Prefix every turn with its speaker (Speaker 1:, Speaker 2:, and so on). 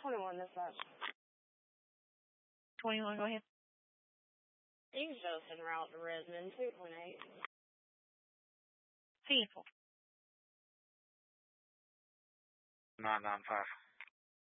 Speaker 1: 21 this up.
Speaker 2: 21, go ahead.
Speaker 1: He's just en route to Redmond, 2.8.
Speaker 2: Vehicle.
Speaker 3: 995.